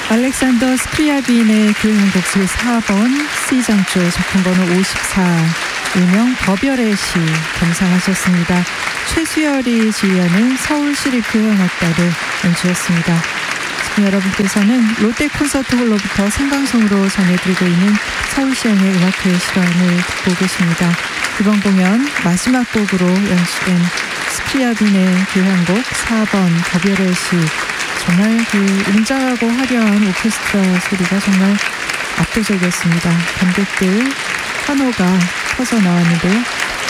알렉산더 스크리아빈의 교향곡 제4번 C장조 작품번호 54 일명 더별의 시 감상하셨습니다. 최수열이 지휘하는 서울시립교향악단의 연주였습니다. 지금 여러분께서는 롯데 콘서트홀로부터 생방송으로 전해드리고 있는 서울시향의 음악회 시간을 듣고 계십니다. 이번 공연 마지막 곡으로 연주된 스크리아빈의 교향곡 4번 더별의 시, 정말 그 웅장하고 화려한 오케스트라 소리가 정말 압도적이었습니다. 관객들 환호가 터져 나왔는데요.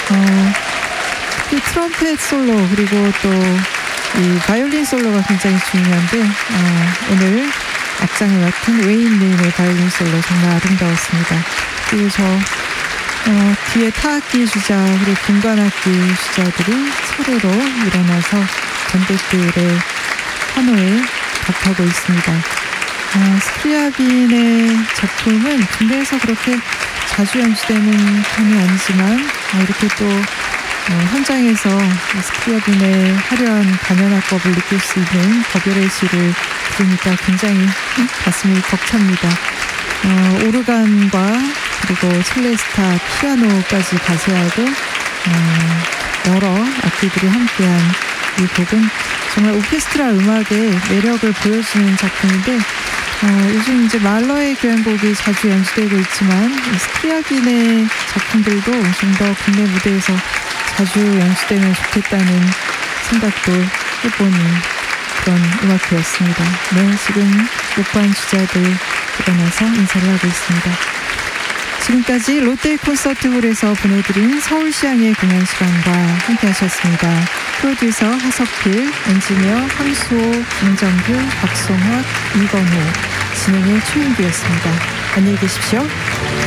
이 트럼펫 솔로 그리고 또 이 바이올린 솔로가 굉장히 중요한데 오늘 악장을 맡은 웨인님의 바이올린 솔로 정말 아름다웠습니다. 그리고 뒤에 타악기 주자 그리고 분관악기 주자들이 차례로 일어나서 관객들의 환호에 답하고 있습니다. 스크리아빈의 작품은 군대에서 그렇게 자주 연주되는 편이 아니지만 이렇게 또 현장에서 스크리아빈의 화려한 강연화법을 느낄 수 있는 더별의 시를 들으니까 굉장히 가슴이 벅찹니다. 오르간과 그리고 첼레스타, 피아노까지 가세하고 여러 악기들이 함께한 이 곡은 정말 오케스트라 음악의 매력을 보여주는 작품인데 요즘 이제 말러의 교향곡이 자주 연주되고 있지만 스크리아빈의 작품들도 좀 더 국내 무대에서 자주 연주되면 좋겠다는 생각도 해보는 그런 음악회였습니다. 네, 지금 목관 주자들 일어나서 인사를 하고 있습니다. 지금까지 롯데 콘서트홀에서 보내드린 서울시향의 공연 시간과 함께 하셨습니다. 프로듀서 하석필, 엔지니어 황수호, 김정규, 박송학, 이건호, 진행의 최윤규였습니다. 안녕히 계십시오.